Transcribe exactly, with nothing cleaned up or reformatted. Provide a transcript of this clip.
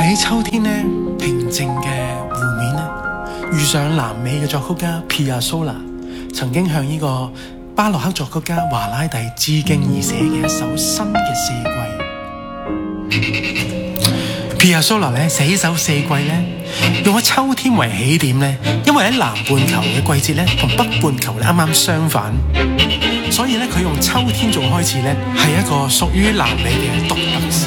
喺秋天呢，平靜嘅湖面呢，遇上南美嘅作曲家 Piazzolla 曾經向呢個巴洛克作曲家華拉蒂致敬而寫嘅一首新嘅四季。Piazzolla 咧寫呢首四季咧，用咗秋天為起點咧，因為喺南半球嘅季節咧，同北半球咧啱啱相反，所以咧佢用秋天做開始咧，係一個屬於南美嘅獨特時